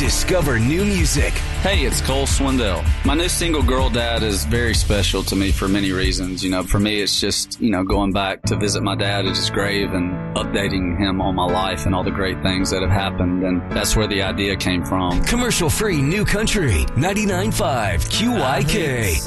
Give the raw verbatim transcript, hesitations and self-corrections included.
Discover new music. Hey, it's Cole Swindell. My new single, Girl Dad, is very special to me for many reasons. You know, for me, it's just, you know, going back to visit my dad at his grave and updating him on my life and all the great things that have happened. And that's where the idea came from. Commercial-free New Country, ninety-nine point five Q Y K.